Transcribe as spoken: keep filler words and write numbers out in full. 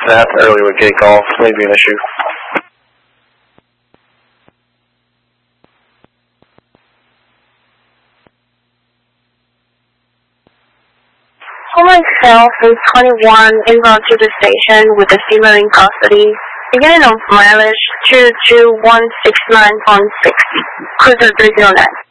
that, early with gate golf may be an issue. For myself is twenty-one, inbound to the station with the female in custody. Beginning of mileage two two one six nine point six, cruiser three zero nine.